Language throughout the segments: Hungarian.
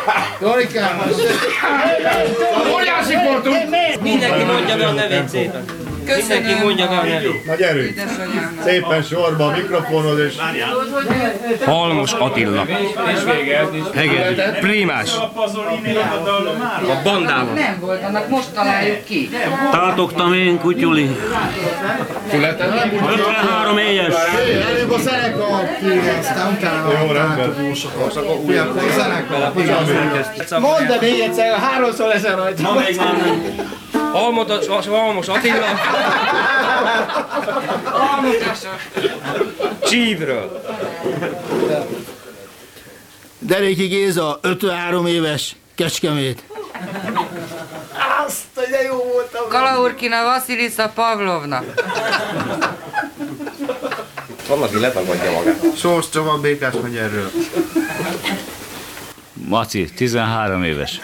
Jolikám! Óriási voltunk! Mindenki mondja be a nevét szépen. Mindenki mondja be a nevét. Na gyerünk! Szépen sorba a mikrofonod és... Halmos Attila. Hegedű. Prímás. A bandával. Nem volt, annak most találjuk ki. Tátogtam én, Kutyuli. 53 éves. Előbb a zenekar ki, aztán utána a tátogósokat. Akkor a zenekar. Mondd a még egyszer, 3-szor leszel rajta. Ma még már nem. Halmos Attila. Csívről. Deréki Géza, 53 éves, Kecskemét. Azt, hogy de jó voltam. Kalaurkina Vasilisa Pavlovna. Van, aki letagadja magát. Sós Csaba Békásmegyerről. Maci, 13 éves.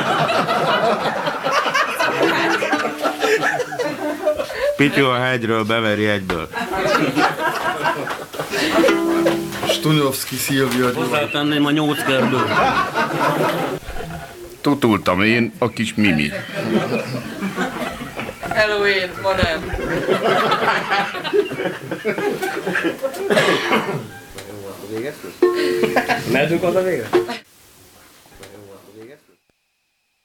Pityu a hegyről beveri egyből. Stunyovszki Szilvia. Hozzátenném a 8 kerből. Tutultam én, a kis Mimi. Halloween, ma nem. Mehetünk oda végre?